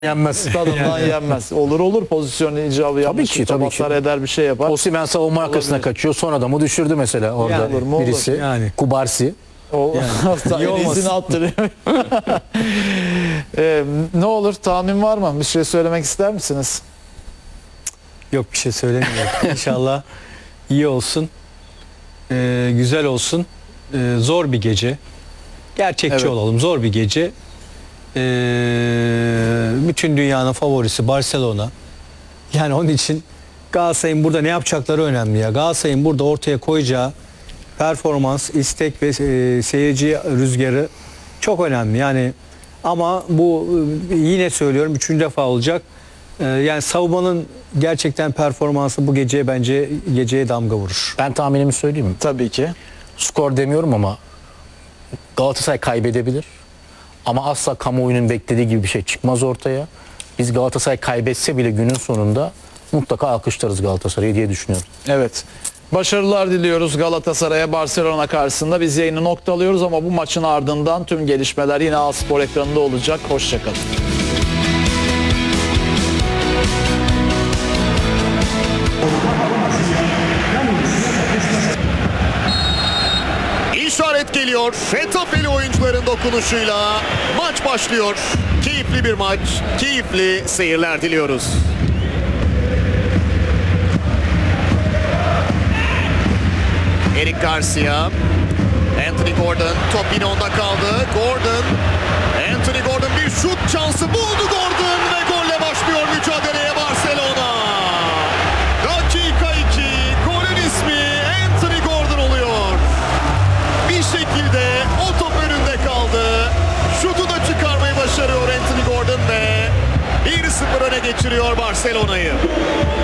yenmez. Tadından yenmez. Olur pozisyon icabı yapmış. Tabii ki. Eder bir şey yapar. Osimhen savunma arkasına kaçıyor. Son adamı düşürdü mesela orada Yani, olur mu? Olur. birisi. Yani. Kubarsi. O İyi olmasın. izini attırıyor. Ne olur, tahmin var mı? Bir şey söylemek ister misiniz? Yok, bir şey söylemiyorum. İnşallah iyi olsun. Güzel olsun. Zor bir gece. Gerçekçi Evet. olalım. Zor bir gece. Bütün dünyanın favorisi Barcelona. Yani onun için Galatasaray'ın burada ne yapacakları önemli ya. Galatasaray'ın burada ortaya koyacağı performans, istek ve seyirci rüzgarı çok önemli. Yani ama bu yine söylüyorum 3. defa olacak. Yani savunmanın gerçekten performansı bu gece bence geceye damga vurur. Ben tahminimi söyleyeyim mi? Tabii ki. Skor demiyorum ama Galatasaray kaybedebilir. Ama asla kamuoyunun beklediği gibi bir şey çıkmaz ortaya. Biz Galatasaray kaybetse bile günün sonunda mutlaka alkışlarız Galatasaray'ı diye düşünüyorum. Evet. Başarılar diliyoruz Galatasaray'a Barcelona karşısında. Biz yayını noktalıyoruz ama bu maçın ardından tüm gelişmeler yine A-Spor ekranında olacak. Hoşçakalın. İşaret geliyor. Fetafeli oyuncuların dokunuşuyla maç başlıyor. Keyifli bir maç, keyifli seyirler diliyoruz. Eric Garcia, Anthony Gordon, top yine onda kaldı. Anthony Gordon bir şut şansı buldu Gordon ve golle başlıyor mücadeleye Barcelona. Dakika 2, golün ismi Anthony Gordon oluyor. Bir şekilde o top önünde kaldı. Şutu da çıkarmayı başarıyor Anthony Gordon ve 1-0 öne geçiriyor Barcelona'yı.